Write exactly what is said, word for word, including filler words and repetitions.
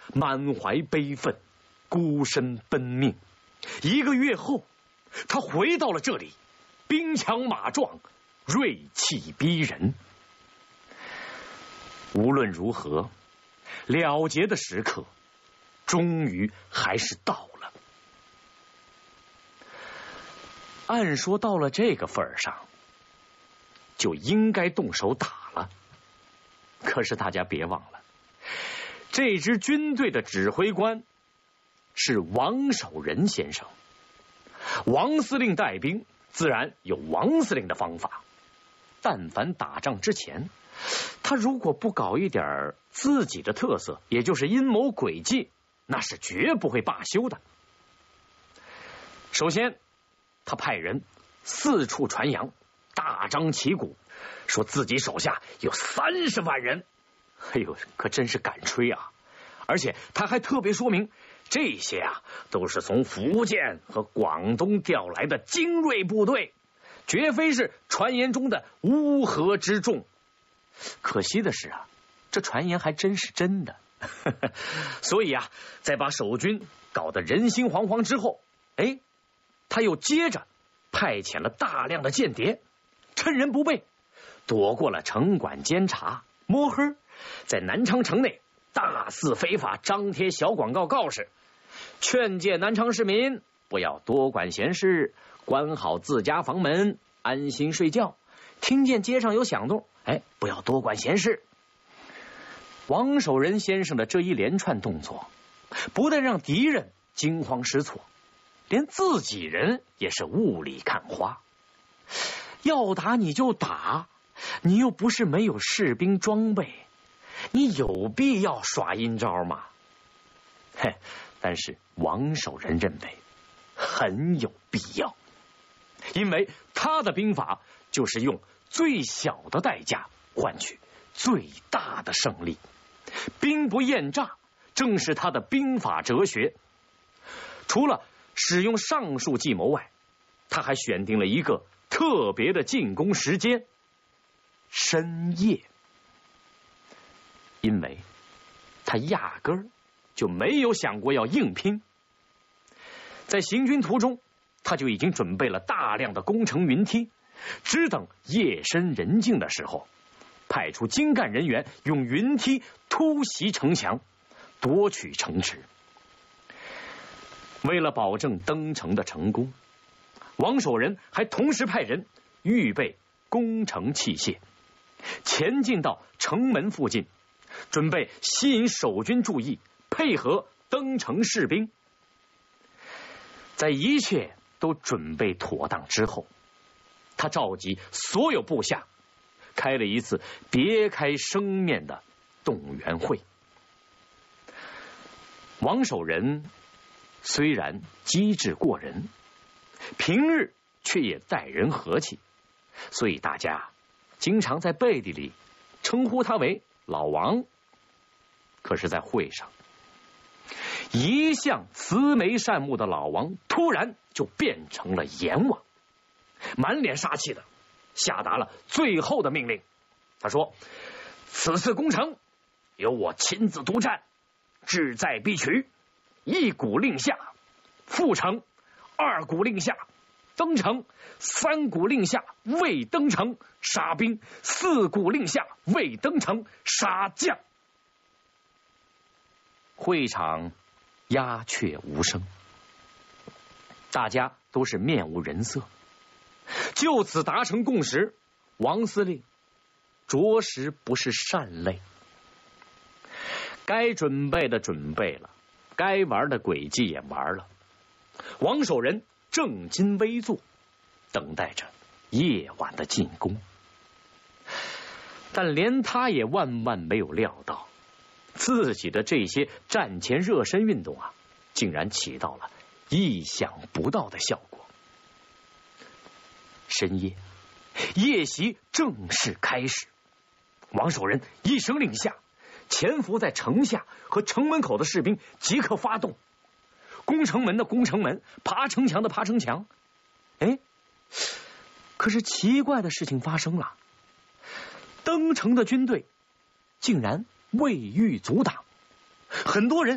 满怀悲愤，孤身奔命。一个月后，他回到了这里，兵强马壮，锐气逼人。无论如何，了结的时刻终于还是到了。按说到了这个份儿上，就应该动手打了。可是大家别忘了，这支军队的指挥官是王守仁先生。王司令带兵，自然有王司令的方法。但凡打仗之前，他如果不搞一点自己的特色，也就是阴谋诡计，那是绝不会罢休的。首先，他派人四处传扬，大张旗鼓，说自己手下有三十万人。哎呦，可真是敢吹啊！而且他还特别说明，这些啊都是从福建和广东调来的精锐部队，绝非是传言中的乌合之众。可惜的是啊，这传言还真是真的。所以啊，在把守军搞得人心惶惶之后，哎，他又接着派遣了大量的间谍，趁人不备，躲过了城管监察，摸黑在南昌城内大肆非法张贴小广告告示，劝诫南昌市民不要多管闲事，关好自家房门，安心睡觉。听见街上有响动，哎，不要多管闲事。王守仁先生的这一连串动作，不但让敌人惊慌失措，连自己人也是雾里看花。要打你就打，你又不是没有士兵装备，你有必要耍阴招吗？嘿，但是王守仁认为很有必要，因为他的兵法就是用最小的代价换取最大的胜利。兵不厌诈正是他的兵法哲学。除了使用上述计谋外，他还选定了一个特别的进攻时间——深夜。因为他压根儿就没有想过要硬拼。在行军途中，他就已经准备了大量的攻城云梯，只等夜深人静的时候，派出精干人员用云梯突袭城墙，夺取城池。为了保证登城的成功，王守仁还同时派人预备攻城器械，前进到城门附近，准备吸引守军注意，配合登城士兵。在一切都准备妥当之后，他召集所有部下，开了一次别开生面的动员会。王守仁虽然机智过人，平日却也待人和气，所以大家经常在背地里称呼他为老王。可是在会上，一向慈眉善目的老王突然就变成了阎王，满脸杀气的下达了最后的命令。他说，此次攻城由我亲自督战，志在必取，一鼓令下复城，二鼓令下登城，三鼓令下未登城杀兵，四鼓令下未登城杀将。会场鸦雀无声，大家都是面无人色。就此达成共识，王司令着实不是善类。该准备的准备了，该玩的诡计也玩了。王守仁正襟危坐，等待着夜晚的进攻。但连他也万万没有料到，自己的这些战前热身运动啊，竟然起到了意想不到的效果。深夜，夜袭正式开始。王守仁一声令下，潜伏在城下和城门口的士兵即刻发动，攻城门的攻城门，爬城墙的爬城墙。哎，可是奇怪的事情发生了，登城的军队竟然未遇阻挡，很多人